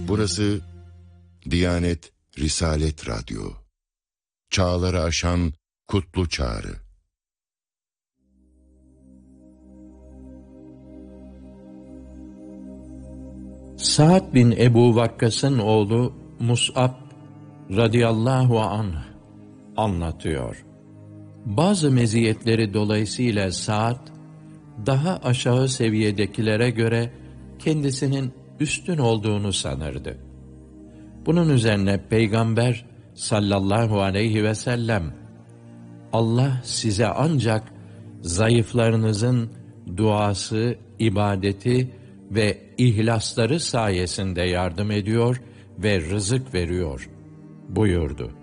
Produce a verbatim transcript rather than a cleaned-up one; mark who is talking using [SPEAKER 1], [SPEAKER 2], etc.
[SPEAKER 1] Burası Diyanet Risalet Radyo. Çağları aşan kutlu çağrı.
[SPEAKER 2] Sa'd bin Ebu Vakkas'ın oğlu Mus'ab radıyallahu anh anlatıyor. Bazı meziyetleri dolayısıyla Sa'd, daha aşağı seviyedekilere göre kendisinin üstün olduğunu sanırdı. Bunun üzerine Peygamber sallallahu aleyhi ve sellem, Allah size ancak zayıflarınızın duası, ibadeti ve ihlasları sayesinde yardım ediyor ve rızık veriyor buyurdu.